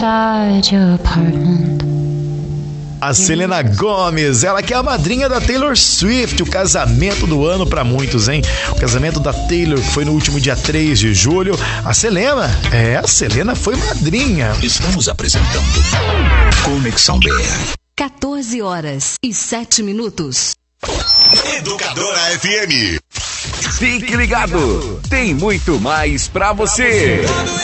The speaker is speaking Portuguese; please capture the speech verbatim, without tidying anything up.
outside your apartment. A Selena Gomez, ela que é a madrinha da Taylor Swift, o casamento do ano pra muitos, hein? O casamento da Taylor, que foi no último dia três de julho. A Selena, é, a Selena foi madrinha. Estamos apresentando Conexão B R. quatorze horas e sete minutos. Educadora F M. Fique ligado, tem muito mais pra você.